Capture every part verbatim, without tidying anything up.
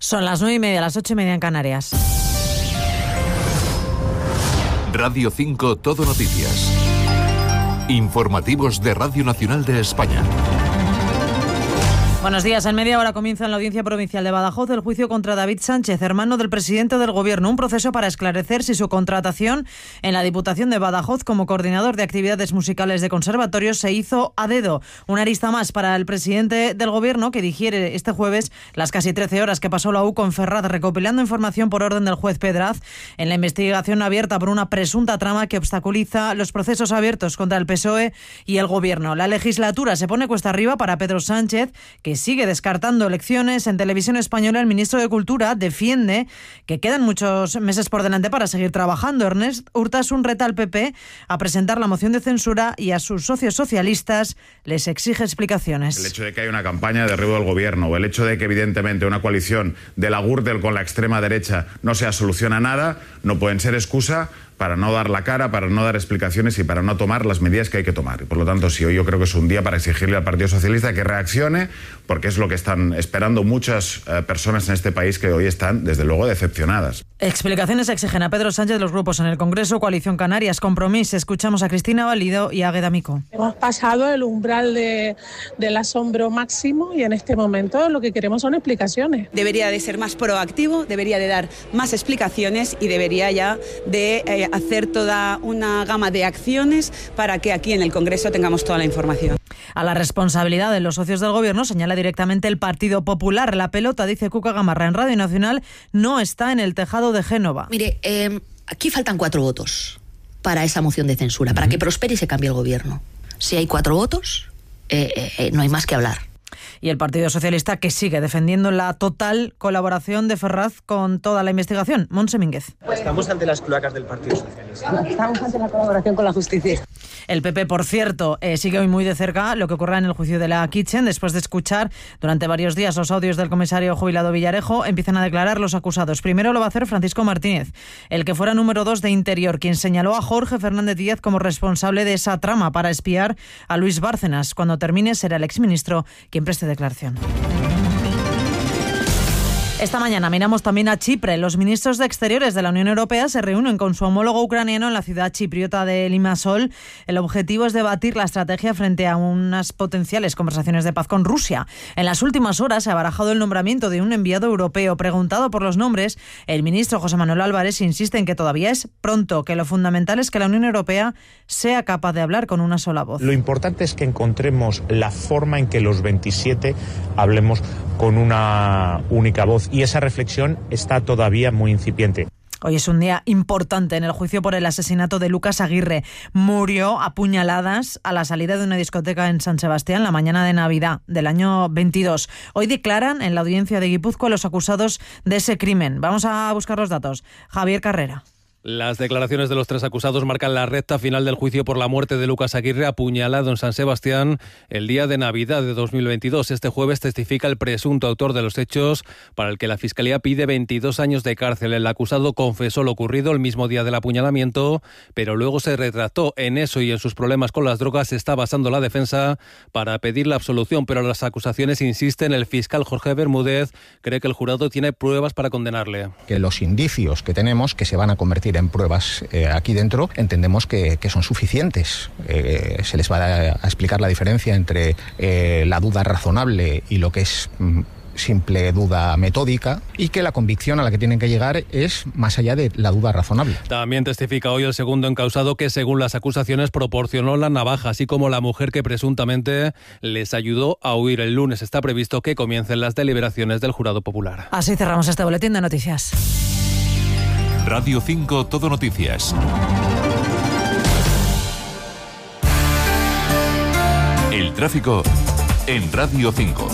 Son las nueve y media, las ocho y media en Canarias. Radio cinco Todo Noticias. Informativos de Radio Nacional de España. Buenos días. En media hora comienza en la Audiencia Provincial de Badajoz el juicio contra David Sánchez, hermano del presidente del Gobierno. Un proceso para esclarecer si su contratación en la Diputación de Badajoz como coordinador de actividades musicales de conservatorios se hizo a dedo. Una arista más para el presidente del Gobierno, que digiere este jueves las casi trece horas que pasó la U con Ferraz recopilando información por orden del juez Pedraz en la investigación abierta por una presunta trama que obstaculiza los procesos abiertos contra el P S O E y el Gobierno. La legislatura se pone cuesta arriba para Pedro Sánchez, que sigue descartando elecciones. En Televisión Española, el ministro de Cultura defiende que quedan muchos meses por delante para seguir trabajando. Ernest Urtasun reta al P P a presentar la moción de censura y a sus socios socialistas les exige explicaciones. El hecho de que haya una campaña de derribo del Gobierno o el hecho de que evidentemente una coalición de la Gürtel con la extrema derecha no sea solución a nada, no pueden ser excusa para no dar la cara, para no dar explicaciones y para no tomar las medidas que hay que tomar. Y por lo tanto, sí, hoy yo creo que es un día para exigirle al Partido Socialista que reaccione, porque es lo que están esperando muchas eh, personas en este país que hoy están, desde luego, decepcionadas. Explicaciones exigen a Pedro Sánchez los grupos en el Congreso, Coalición Canarias, Compromís. Escuchamos a Cristina Valido y a Águeda Mico. Hemos pasado el umbral de, del asombro máximo y en este momento lo que queremos son explicaciones. Debería de ser más proactivo, debería de dar más explicaciones y debería ya de eh, hacer toda una gama de acciones para que aquí en el Congreso tengamos toda la información. A la responsabilidad de los socios del Gobierno señala directamente el Partido Popular. La pelota, dice Cuca Gamarra en Radio Nacional, no está en el tejado de Génova. Mire, eh, aquí faltan cuatro votos para esa moción de censura, para que prospere y se cambie el Gobierno. Si hay cuatro votos, eh, eh, no hay más que hablar. Y el Partido Socialista, que sigue defendiendo la total colaboración de Ferraz con toda la investigación. Montse Mínguez. Estamos ante las cloacas del Partido Socialista. Estamos ante la colaboración con la justicia. El P P, por cierto, eh, sigue hoy muy de cerca lo que ocurra en el juicio de la Kitchen. Después de escuchar durante varios días los audios del comisario jubilado Villarejo, empiezan a declarar los acusados. Primero lo va a hacer Francisco Martínez, el que fuera número dos de Interior, quien señaló a Jorge Fernández Díaz como responsable de esa trama para espiar a Luis Bárcenas. Cuando termine será el exministro quien preste declaración. Esta mañana miramos también a Chipre. Los ministros de Exteriores de la Unión Europea se reúnen con su homólogo ucraniano en la ciudad chipriota de Limassol. El objetivo es debatir la estrategia frente a unas potenciales conversaciones de paz con Rusia. En las últimas horas se ha barajado el nombramiento de un enviado europeo. Preguntado por los nombres, el ministro José Manuel Álvarez insiste en que todavía es pronto, que lo fundamental es que la Unión Europea sea capaz de hablar con una sola voz. Lo importante es que encontremos la forma en que los veintisiete hablemos con una única voz. Y esa reflexión está todavía muy incipiente. Hoy es un día importante en el juicio por el asesinato de Lucas Aguirre. Murió a puñaladas a la salida de una discoteca en San Sebastián la mañana de Navidad del año veintidós. Hoy declaran en la audiencia de Guipúzcoa los acusados de ese crimen. Vamos a buscar los datos. Javier Carrera. Las declaraciones de los tres acusados marcan la recta final del juicio por la muerte de Lucas Aguirre apuñalado en San Sebastián el día de Navidad de dos mil veintidós. Este jueves testifica el presunto autor de los hechos, para el que la Fiscalía pide veintidós años de cárcel. El acusado confesó lo ocurrido el mismo día del apuñalamiento, pero luego se retractó. En eso y en sus problemas con las drogas se está basando la defensa para pedir la absolución, pero las acusaciones insisten. El fiscal Jorge Bermúdez cree que el jurado tiene pruebas para condenarle. Que los indicios que tenemos, que se van a convertir en pruebas eh, aquí dentro, entendemos que, que son suficientes. Eh, se les va a, a explicar la diferencia entre eh, la duda razonable y lo que es mm, simple duda metódica, y que la convicción a la que tienen que llegar es más allá de la duda razonable. También testifica hoy el segundo encausado, que según las acusaciones proporcionó la navaja, así como la mujer que presuntamente les ayudó a huir. El lunes está previsto que comiencen las deliberaciones del jurado popular. Así cerramos este boletín de noticias. Radio cinco Todo Noticias. El tráfico en Radio cinco.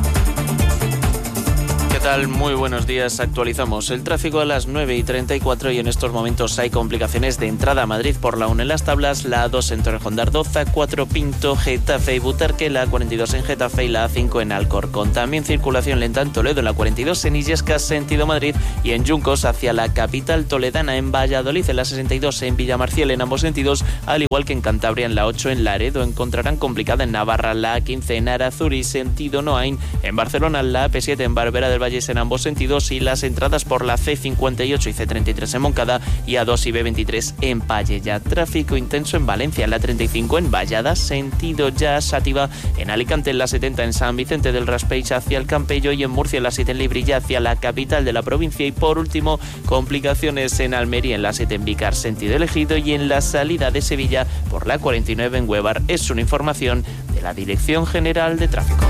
¿Qué tal? Muy buenos días. Actualizamos el tráfico a las nueve y treinta y cuatro y en estos momentos hay complicaciones de entrada a Madrid por la uno en Las Tablas, la A dos en Torrejón de Ardoza, cuatro Pinto, Getafe y Butarque, la A cuarenta y dos en Getafe y la A cinco en Alcorcón. También circulación lenta en Toledo en la cuarenta y dos en Illescas, sentido Madrid, y en Yuncos hacia la capital toledana, en Valladolid en la sesenta y dos en Villamarcial en ambos sentidos, al igual que en Cantabria en la ocho en Laredo. Encontrarán complicada en Navarra la A quince en Arazuri, sentido Noain, en Barcelona la A P siete en Barberá del Valle calles en ambos sentidos y las entradas por la C cincuenta y ocho y C treinta y tres en Moncada y A dos y B veintitrés en Palleya. Tráfico intenso en Valencia, la treinta y cinco en Vallada, sentido ya Sátiva, en Alicante en la setenta en San Vicente del Raspeig hacia el Campello y en Murcia en la siete en Librilla hacia la capital de la provincia y por último complicaciones en Almería en la siete en Vícar sentido Elegido y en la salida de Sevilla por la cuarenta y nueve en Huevar. Es una información de la Dirección General de Tráfico.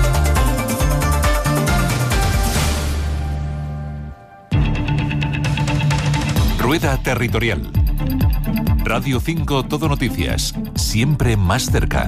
Rueda Territorial. Radio cinco Todo Noticias, siempre más cerca.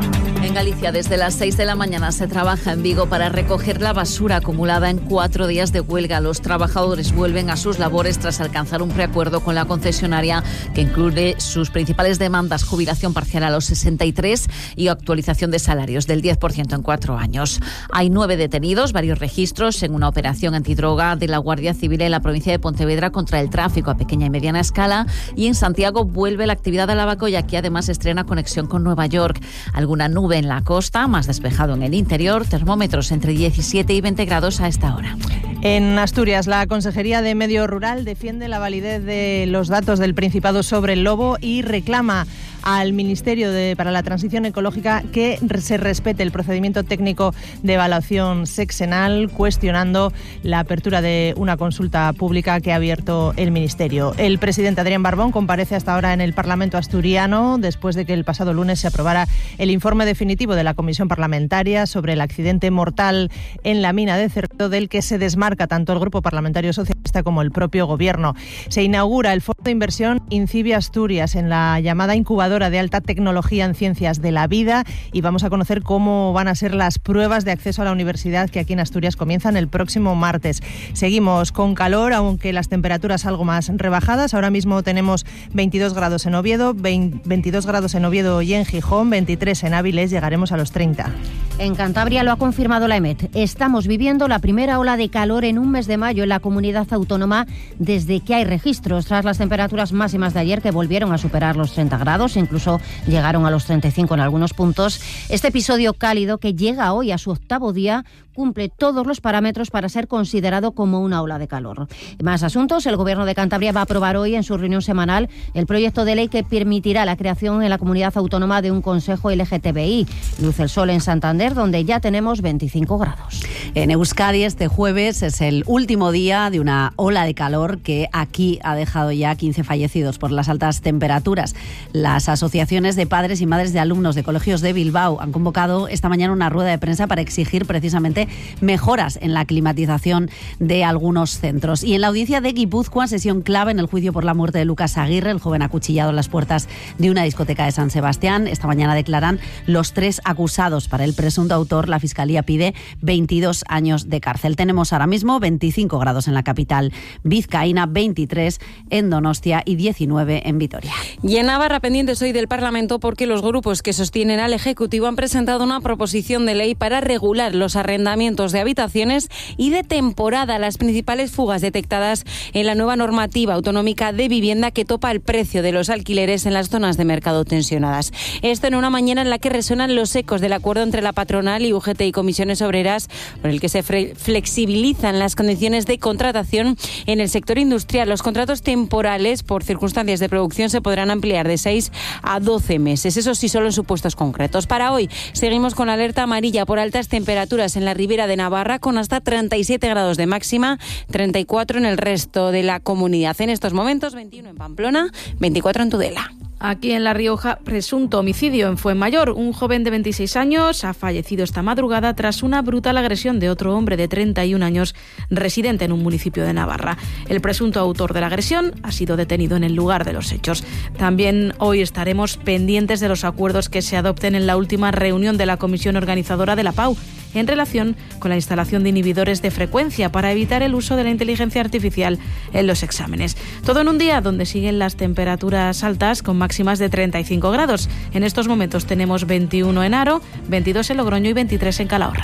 En Galicia, desde las seis de la mañana se trabaja en Vigo para recoger la basura acumulada en cuatro días de huelga. Los trabajadores vuelven a sus labores tras alcanzar un preacuerdo con la concesionaria que incluye sus principales demandas: jubilación parcial a los sesenta y tres y actualización de salarios del diez por ciento en cuatro años. Hay nueve detenidos, varios registros en una operación antidroga de la Guardia Civil en la provincia de Pontevedra contra el tráfico a pequeña y mediana escala, y en Santiago vuelve la actividad de Lavaco y aquí además estrena conexión con Nueva York. Alguna nube en la costa, más despejado en el interior, termómetros entre diecisiete y veinte grados a esta hora. En Asturias, la Consejería de Medio Rural defiende la validez de los datos del Principado sobre el lobo y reclama al Ministerio de, para la Transición Ecológica que se respete el procedimiento técnico de evaluación sexenal, cuestionando la apertura de una consulta pública que ha abierto el Ministerio. El presidente Adrián Barbón comparece hasta ahora en el Parlamento asturiano después de que el pasado lunes se aprobara el informe definitivo de la Comisión Parlamentaria sobre el accidente mortal en la mina de Cerredo, del que se desmarca tanto el Grupo Parlamentario Socialista como el propio Gobierno. Se inaugura el Fondo de Inversión Incibi Asturias en la llamada incubadora de alta tecnología en ciencias de la vida y vamos a conocer cómo van a ser las pruebas de acceso a la universidad que aquí en Asturias comienzan el próximo martes. Seguimos con calor, aunque las temperaturas algo más rebajadas. Ahora mismo tenemos veintidós grados en Oviedo, veintidós grados en Oviedo y en Gijón, veintitrés en Áviles, llegaremos a los treinta. En Cantabria lo ha confirmado la EMET. Estamos viviendo la primera ola de calor en un mes de mayo en la comunidad autónoma desde que hay registros, tras las temperaturas máximas de ayer que volvieron a superar los treinta grados, incluso llegaron a los treinta y cinco en algunos puntos. Este episodio cálido, que llega hoy a su octavo día, cumple todos los parámetros para ser considerado como una ola de calor. Más asuntos. El Gobierno de Cantabria va a aprobar hoy en su reunión semanal el proyecto de ley que permitirá la creación en la comunidad autónoma de un consejo L G T B I. Luz el sol en Santander, donde ya tenemos veinticinco grados. En Euskadi este jueves es el último día de una ola de calor que aquí ha dejado ya quince fallecidos por las altas temperaturas. Las asociaciones de padres y madres de alumnos de colegios de Bilbao han convocado esta mañana una rueda de prensa para exigir precisamente mejoras en la climatización de algunos centros. Y en la audiencia de Guipúzcoa, sesión clave en el juicio por la muerte de Lucas Aguirre, el joven acuchillado en las puertas de una discoteca de San Sebastián. Esta mañana declaran los tres acusados. Para el presunto autor, la Fiscalía pide veintidós años de cárcel. Tenemos ahora mismo veinticinco grados en la capital vizcaína, veintitrés en Donostia y diecinueve en Vitoria. Y en Navarra, pendientes hoy del Parlamento porque los grupos que sostienen al Ejecutivo han presentado una proposición de ley para regular los arrendamientos de habitaciones y de temporada, las principales fugas detectadas en la nueva normativa autonómica de vivienda que topa el precio de los alquileres en las zonas de mercado tensionadas. Esto en una mañana en la que resuenan los ecos del acuerdo entre la patronal y U G T y comisiones obreras, por el que se flexibilizan las condiciones de contratación en el sector industrial. Los contratos temporales por circunstancias de producción se podrán ampliar de seis a doce meses, eso sí, solo en supuestos concretos. Para hoy seguimos con alerta amarilla por altas temperaturas en la Ribera de Navarra, con hasta treinta y siete grados de máxima, treinta y cuatro en el resto de la comunidad. En estos momentos, veintiuno en Pamplona, veinticuatro en Tudela. Aquí en La Rioja, presunto homicidio en Fuenmayor. Un joven de veintiséis años ha fallecido esta madrugada tras una brutal agresión de otro hombre de treinta y un años residente en un municipio de Navarra. El presunto autor de la agresión ha sido detenido en el lugar de los hechos. También hoy estaremos pendientes de los acuerdos que se adopten en la última reunión de la comisión organizadora de la P A U en relación con la instalación de inhibidores de frecuencia para evitar el uso de la inteligencia artificial en los exámenes. Todo en un día donde siguen las temperaturas altas con máximas de treinta y cinco grados. En estos momentos tenemos veintiuno en Haro, veintidós en Logroño y veintitrés en Calahorra.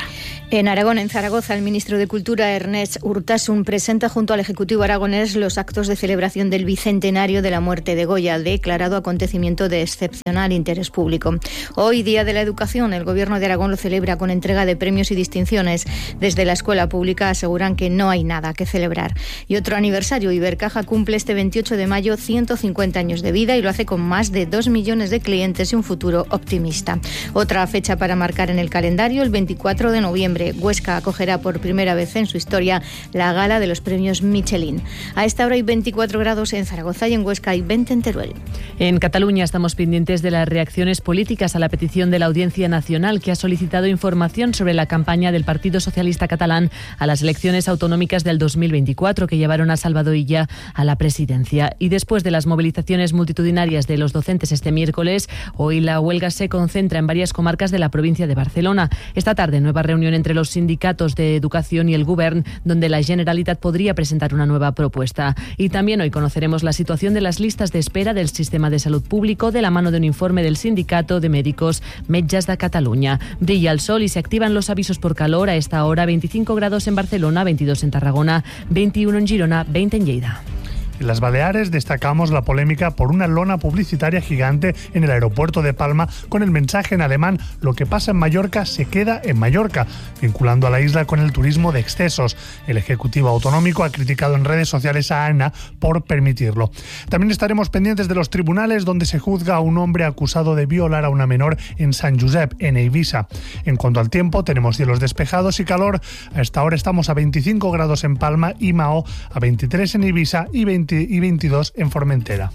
En Aragón, en Zaragoza, el ministro de Cultura, Ernest Urtasun, presenta junto al Ejecutivo aragonés los actos de celebración del bicentenario de la muerte de Goya, declarado acontecimiento de excepcional interés público. Hoy, Día de la Educación, el Gobierno de Aragón lo celebra con entrega de premios y distinciones. Desde la escuela pública aseguran que no hay nada que celebrar. Y otro aniversario, Ibercaja cumple este veintiocho de mayo ciento cincuenta años de vida y lo hace con más de dos millones de clientes y un futuro optimista. Otra fecha para marcar en el calendario, el veinticuatro de noviembre. Huesca acogerá por primera vez en su historia la gala de los premios Michelin. A esta hora hay veinticuatro grados en Zaragoza y en Huesca hay veinte en Teruel. En Cataluña estamos pendientes de las reacciones políticas a la petición de la Audiencia Nacional, que ha solicitado información sobre la campaña del Partido Socialista Catalán a las elecciones autonómicas del dos mil veinticuatro, que llevaron a Salvador Illa a la presidencia. Y después de las movilizaciones multitudinarias de los docentes este miércoles, hoy la huelga se concentra en varias comarcas de la provincia de Barcelona. Esta tarde, nueva reunión entre entre los sindicatos de educación y el Govern, donde la Generalitat podría presentar una nueva propuesta. Y también hoy conoceremos la situación de las listas de espera del sistema de salud público de la mano de un informe del Sindicato de Médicos Metges de Cataluña. Brilla el sol y se activan los avisos por calor. A esta hora veinticinco grados en Barcelona, veintidós en Tarragona, veintiuno en Girona, veinte en Lleida. En las Baleares destacamos la polémica por una lona publicitaria gigante en el aeropuerto de Palma con el mensaje en alemán: lo que pasa en Mallorca se queda en Mallorca, vinculando a la isla con el turismo de excesos. El Ejecutivo Autonómico ha criticado en redes sociales a AENA por permitirlo. También estaremos pendientes de los tribunales, donde se juzga a un hombre acusado de violar a una menor en San Josep, en Eivissa. En cuanto al tiempo, tenemos cielos despejados y calor. A esta hora estamos a veinticinco grados en Palma y Mao, a veintitrés en Ibiza y veinte y veintidós en Formentera.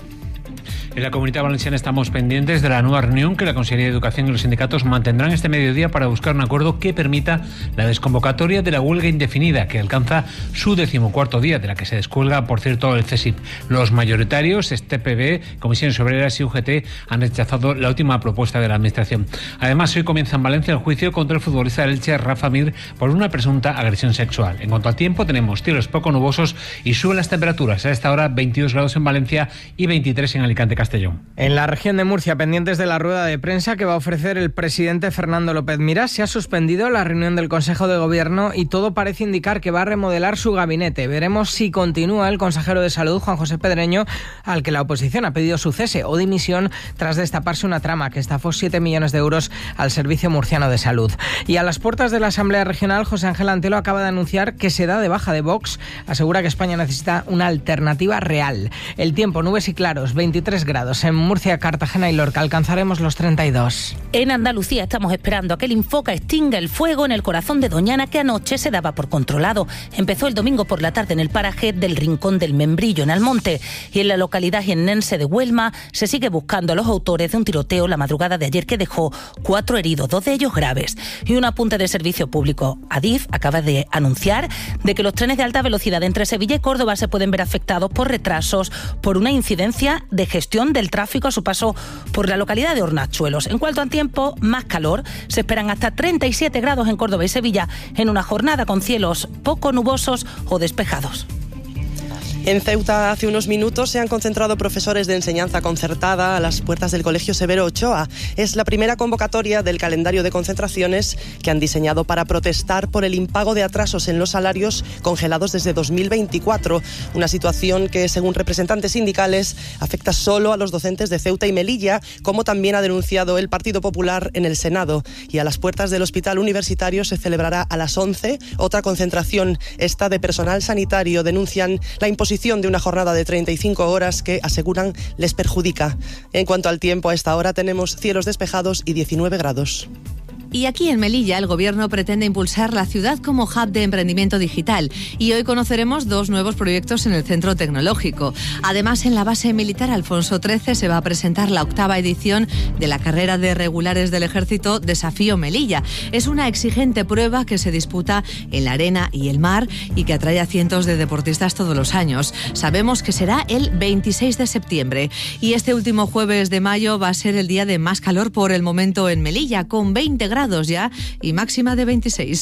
En la Comunidad Valenciana estamos pendientes de la nueva reunión que la Consellería de Educación y los sindicatos mantendrán este mediodía para buscar un acuerdo que permita la desconvocatoria de la huelga indefinida, que alcanza su decimocuarto día, de la que se descuelga, por cierto, el CESIP. Los mayoritarios, este P B, Comisiones Obreras y U G T, han rechazado la última propuesta de la Administración. Además, hoy comienza en Valencia el juicio contra el futbolista del Elche, Rafa Mir, por una presunta agresión sexual. En cuanto al tiempo, tenemos cielos poco nubosos y suben las temperaturas. A esta hora, veintidós grados en Valencia y veintitrés en Alicante, Castellón. En la región de Murcia, pendientes de la rueda de prensa que va a ofrecer el presidente Fernando López Miras, se ha suspendido la reunión del Consejo de Gobierno y todo parece indicar que va a remodelar su gabinete. Veremos si continúa el consejero de Salud, Juan José Pedreño, al que la oposición ha pedido su cese o dimisión tras destaparse una trama que estafó siete millones de euros al Servicio Murciano de Salud. Y a las puertas de la Asamblea Regional, José Ángel Antelo acaba de anunciar que se da de baja de Vox. Asegura que España necesita una alternativa real. El tiempo, nubes y claros, veintitrés grados. En Murcia, Cartagena y Lorca alcanzaremos los treinta y dos. En Andalucía estamos esperando a que el Infoca extinga el fuego en el corazón de Doñana, que anoche se daba por controlado. Empezó el domingo por la tarde en el paraje del Rincón del Membrillo, en Almonte. Y en la localidad jiennense de Huelma se sigue buscando a los autores de un tiroteo la madrugada de ayer que dejó cuatro heridos, dos de ellos graves. Y un apunte de servicio público. Adif acaba de anunciar de que los trenes de alta velocidad entre Sevilla y Córdoba se pueden ver afectados por retrasos por una incidencia de gestión del tráfico a su paso por la localidad de Hornachuelos. En cuanto al tiempo, más calor. Se esperan hasta treinta y siete grados en Córdoba y Sevilla en una jornada con cielos poco nubosos o despejados. En Ceuta, hace unos minutos, se han concentrado profesores de enseñanza concertada a las puertas del Colegio Severo Ochoa. Es la primera convocatoria del calendario de concentraciones que han diseñado para protestar por el impago de atrasos en los salarios congelados desde dos mil veinticuatro. Una situación que, según representantes sindicales, afecta solo a los docentes de Ceuta y Melilla, como también ha denunciado el Partido Popular en el Senado. Y a las puertas del Hospital Universitario se celebrará a las once otra concentración, esta de personal sanitario. Denuncian la imposición de una jornada de treinta y cinco horas que, aseguran, les perjudica. En cuanto al tiempo, a esta hora tenemos cielos despejados y diecinueve grados. Y aquí en Melilla el Gobierno pretende impulsar la ciudad como hub de emprendimiento digital. Y hoy conoceremos dos nuevos proyectos en el Centro Tecnológico. Además, en la base militar Alfonso trece se va a presentar la octava edición de la carrera de regulares del Ejército Desafío Melilla. Es una exigente prueba que se disputa en la arena y el mar y que atrae a cientos de deportistas todos los años. Sabemos que será el veintiséis de septiembre. Y este último jueves de mayo va a ser el día de más calor por el momento en Melilla, con veinte grados ya y máxima de veintiséis.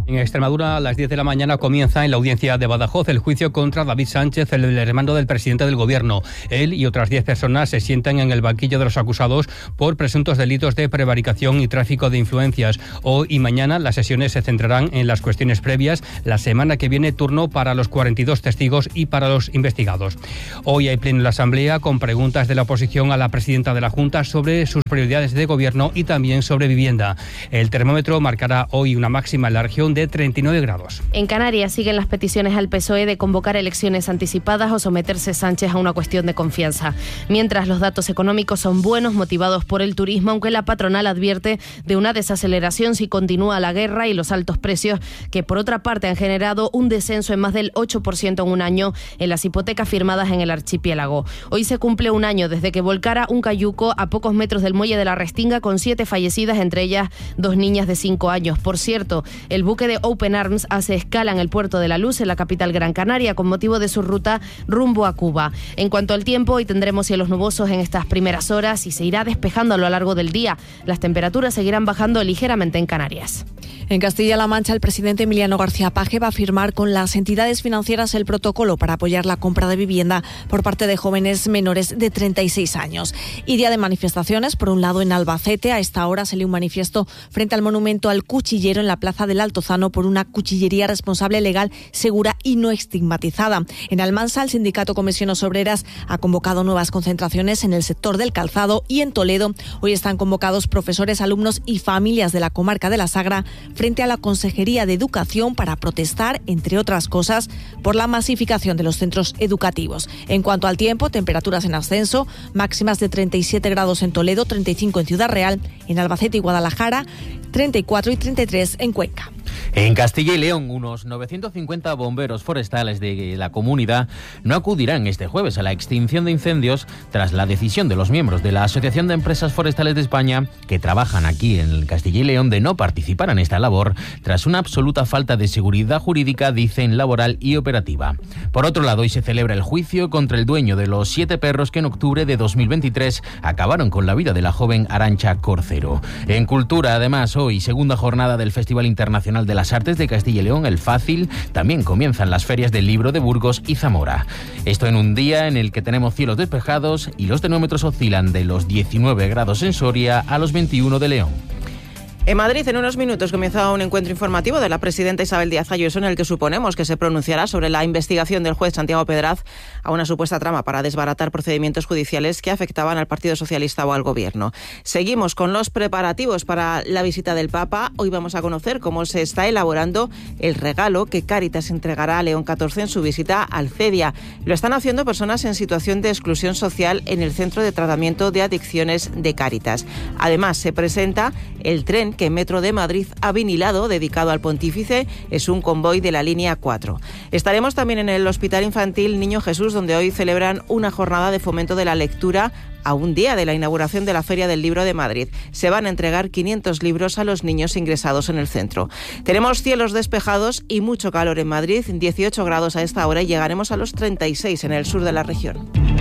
En Extremadura, a las diez de la mañana comienza en la audiencia de Badajoz el juicio contra David Sánchez, el hermano del presidente del Gobierno. Él y otras diez personas se sientan en el banquillo de los acusados por presuntos delitos de prevaricación y tráfico de influencias. Hoy y mañana las sesiones se centrarán en las cuestiones previas. La semana que viene turno para los cuarenta y dos testigos y para los investigados. Hoy hay pleno en la Asamblea con preguntas de la oposición a la presidenta de la Junta sobre sus prioridades de Gobierno y también sobre vivienda. El termómetro marcará hoy una máxima en la región de treinta y nueve grados. En Canarias siguen las peticiones al P S O E de convocar elecciones anticipadas o someterse Sánchez a una cuestión de confianza. Mientras los datos económicos son buenos, motivados por el turismo, aunque la patronal advierte de una desaceleración si continúa la guerra y los altos precios, que por otra parte han generado un descenso en más del ocho por ciento en un año en las hipotecas firmadas en el archipiélago. Hoy se cumple un año desde que volcara un cayuco a pocos metros del muelle de la Restinga con siete fallecidas, entre ellas dos niñas de cinco años. Por cierto, el buque de Open Arms hace escala en el Puerto de la Luz, en la capital Gran Canaria, con motivo de su ruta rumbo a Cuba. En cuanto al tiempo, hoy tendremos cielos nubosos en estas primeras horas y se irá despejando a lo largo del día. Las temperaturas seguirán bajando ligeramente en Canarias. En Castilla-La Mancha, el presidente Emiliano García Paje va a firmar con las entidades financieras el protocolo para apoyar la compra de vivienda por parte de jóvenes menores de treinta y seis años. Y día de manifestaciones, por un lado en Albacete, a esta hora se lee un manifiesto frente al monumento al cuchillero en la plaza del Altozano por una cuchillería responsable, legal, segura y no estigmatizada. En Almansa, el sindicato Comisiones Obreras ha convocado nuevas concentraciones en el sector del calzado, y en Toledo hoy están convocados profesores, alumnos y familias de la comarca de la Sagra frente a la Consejería de Educación para protestar, entre otras cosas, por la masificación de los centros educativos. En cuanto al tiempo, temperaturas en ascenso, máximas de treinta y siete grados en Toledo, treinta y cinco en Ciudad Real, en Albacete y Guadalajara, treinta y cuatro y treinta y tres en Cuenca. En Castilla y León, unos novecientos cincuenta bomberos forestales de la comunidad no acudirán este jueves a la extinción de incendios tras la decisión de los miembros de la Asociación de Empresas Forestales de España, que trabajan aquí en Castilla y León, de no participar en esta labor tras una absoluta falta de seguridad jurídica, dicen, laboral y operativa. Por otro lado, hoy se celebra el juicio contra el dueño de los siete perros que en octubre de dos mil veintitrés acabaron con la vida de la joven Arantxa Corcero. En cultura, además, hoy, segunda jornada del Festival Internacional de las Artes de Castilla y León, el Fácil. También comienzan las ferias del libro de Burgos y Zamora. Esto en un día en el que tenemos cielos despejados y los termómetros oscilan de los diecinueve grados en Soria a los veintiuno de León. En Madrid, en unos minutos, comienza un encuentro informativo de la presidenta Isabel Díaz Ayuso en el que suponemos que se pronunciará sobre la investigación del juez Santiago Pedraz a una supuesta trama para desbaratar procedimientos judiciales que afectaban al Partido Socialista o al Gobierno. Seguimos con los preparativos para la visita del Papa. Hoy vamos a conocer cómo se está elaborando el regalo que Cáritas entregará a León catorce en su visita al CEDIA. Lo están haciendo personas en situación de exclusión social en el Centro de Tratamiento de Adicciones de Cáritas. Además, se presenta el tren que Metro de Madrid ha vinilado, dedicado al pontífice. Es un convoy de la línea cuatro. Estaremos también en el Hospital Infantil Niño Jesús, donde hoy celebran una jornada de fomento de la lectura a un día de la inauguración de la Feria del Libro de Madrid. Se van a entregar quinientos libros a los niños ingresados en el centro. Tenemos cielos despejados y mucho calor en Madrid, dieciocho grados a esta hora, y llegaremos a los treinta y seis en el sur de la región.